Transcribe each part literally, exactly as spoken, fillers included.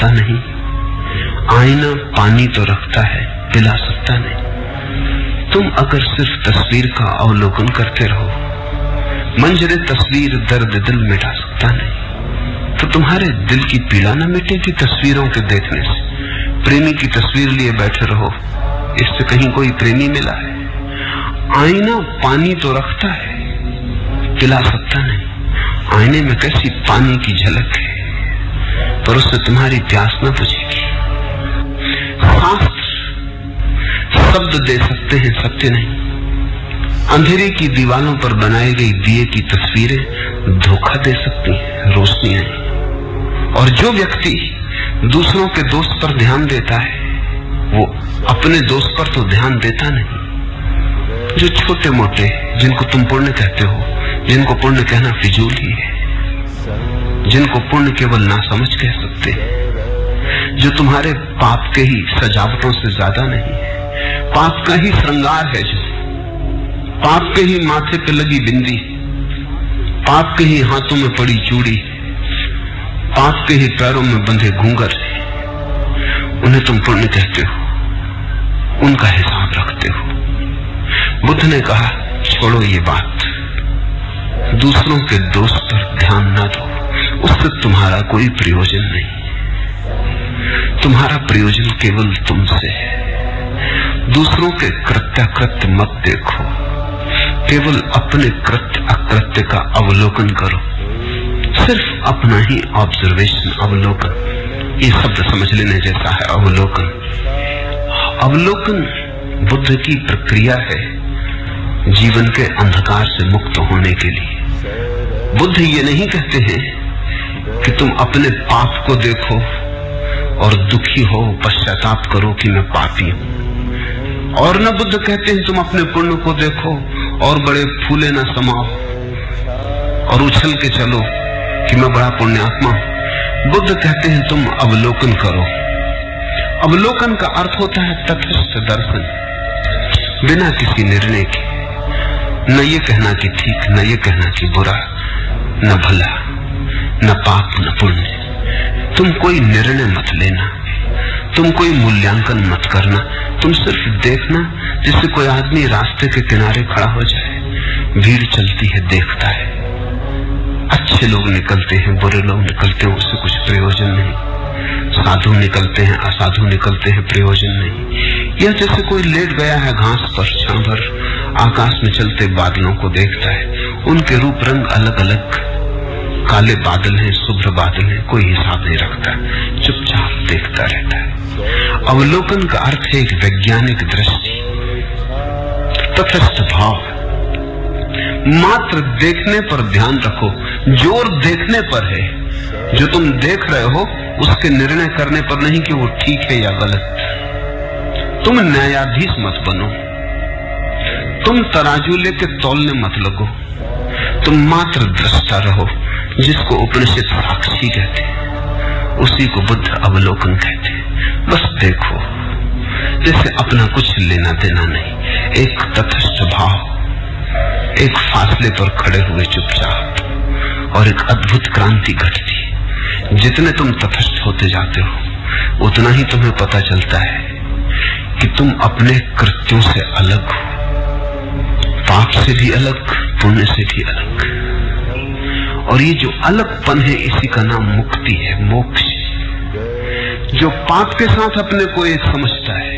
सकता नहीं। आईना पानी तो रखता है, पिला सकता नहीं। तुम अगर सिर्फ तस्वीर का अवलोकन करते रहो, मंजरे तस्वीर दर्द दिल मिटा सकता नहीं, तो तुम्हारे दिल की पीड़ा न मिटेगी तस्वीरों के देखने से। प्रेमी की तस्वीर लिए बैठे रहो, इससे कहीं कोई प्रेमी मिला है? आईना पानी तो रखता है, पिला सकता नहीं। आईने में कैसी पानी की झलक है, पर उससे तुम्हारी प्यास न बुझेगी। शास्त्र शब्द दे सकते हैं, सत्य नहीं। अंधेरे की दीवारों पर बनाई गई दिए की तस्वीरें धोखा दे सकती हैं, रोशनी नहीं। और जो व्यक्ति दूसरों के दोस्त पर ध्यान देता है, वो अपने दोस्त पर तो ध्यान देता नहीं। जो छोटे मोटे, जिनको तुम पुण्य कहते हो, जिनको पुण्य कहना फिजूल ही है, जिनको पुण्य केवल नासमझ कह सकते हैं, जो तुम्हारे पाप के ही सजावटों से ज्यादा नहीं है, पाप का ही श्रृंगार है, जो पाप के ही माथे पे लगी बिंदी, पाप के ही हाथों में पड़ी चूड़ी, पाप के ही पैरों में बंधे घूंघर, उन्हें तुम पुण्य कहते हो, उनका हिसाब रखते हो। बुद्ध ने कहा, छोड़ो ये बात, दूसरों के दोस्त पर ध्यान न दो, उससे तुम्हारा कोई प्रयोजन नहीं। तुम्हारा प्रयोजन केवल तुमसे है। दूसरों के कृत्याकृत्य मत देखो, केवल अपने कृत्य अकृत्य का अवलोकन करो। सिर्फ अपना ही ऑब्जर्वेशन, अवलोकन, ये शब्द समझ लेने जैसा है। अवलोकन अवलोकन बुद्ध की प्रक्रिया है जीवन के अंधकार से मुक्त होने के लिए। बुद्ध ये नहीं कहते हैं कि तुम अपने पाप को देखो और दुखी हो, पश्चाताप करो कि मैं पापी हूं। और न बुद्ध कहते हैं तुम अपने पुण्य को देखो और बड़े फूले न समाओ और उछल के चलो कि मैं बड़ा पुण्यात्मा हूं। बुद्ध कहते हैं तुम अवलोकन करो। अवलोकन का अर्थ होता है तटस्थ दर्शन, बिना किसी निर्णय के। न ये कहना कि ठीक, न ये कहना कि बुरा, न भला, न पाप, न पुण्य। तुम कोई निर्णय मत लेना, तुम कोई मूल्यांकन मत करना, तुम सिर्फ देखना। जैसे कोई आदमी रास्ते के किनारे खड़ा हो जाए, भीड़ चलती है, देखता है, अच्छे लोग निकलते हैं, बुरे लोग निकलते हैं, उससे कुछ प्रयोजन नहीं। साधु निकलते हैं, असाधु निकलते हैं, प्रयोजन नहीं। यह जैसे कोई लेट गया है घास पर, क्षण भर आकाश में चलते बादलों को देखता है, उनके रूप रंग अलग अलग, काले बादल हैं, शुभ्र बादल हैं, कोई हिसाब नहीं रखता, चुपचाप देखता रहता है। अवलोकन का अर्थ है एक वैज्ञानिक दृष्टि, तटस्थ भाव। मात्र देखने पर ध्यान रखो, जोर देखने पर है। जो तुम देख रहे हो उसके निर्णय करने पर नहीं कि वो ठीक है या गलत। तुम न्यायाधीश मत बनो, तुम तराजू लेके तौलने मत लगो, तुम मात्र दृष्टा रहो, जिसको उपनिषद साक्षी कहते हैं, उसी को बुद्ध अवलोकन कहते हैं। बस देखो, जैसे अपना कुछ लेना देना नहीं, एक तटस्थ भाव, एक फासले पर खड़े हुए चुपचाप, और एक अद्भुत क्रांति घटती। जितने तुम तटस्थ होते जाते हो, उतना ही तुम्हें पता चलता है कि तुम अपने कृत्यों से अलग हो, पाप से भी अलग, पुण्य से भी अलग। और ये जो अलगपन है, इसी का नाम मुक्ति है, मोक्ष। जो पाप के साथ अपने को एक समझता है,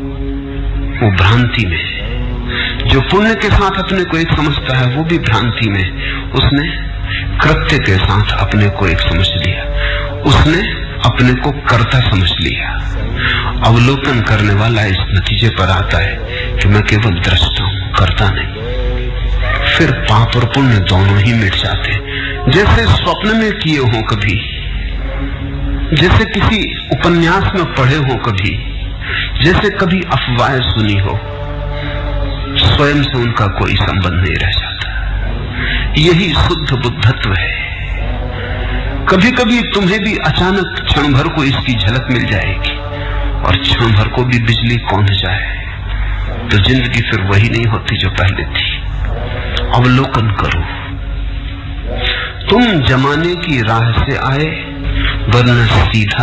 वो भ्रांति में है। जो पुण्य के साथ अपने को एक समझता है, वो भी भ्रांति में। उसने कृत्य के साथ अपने को एक समझ लिया, उसने अपने को कर्ता समझ लिया। अवलोकन करने वाला इस नतीजे पर आता है कि मैं केवल दृष्टा हूं, कर्ता नहीं। फिर पाप और पुण्य दोनों ही मिट जाते, जैसे स्वप्न में किए हो कभी, जैसे किसी उपन्यास में पढ़े हो कभी, जैसे कभी अफवाहें सुनी हो, स्वयं से उनका कोई संबंध नहीं रह जाता। यही शुद्ध बुद्धत्व है। कभी कभी तुम्हें भी अचानक क्षण भर को इसकी झलक मिल जाएगी, और क्षण भर को भी बिजली कौंध जाए, तो जिंदगी फिर वही नहीं होती जो पहले थी। अवलोकन करो, तुम जमाने की राह से आए, वरना सीधा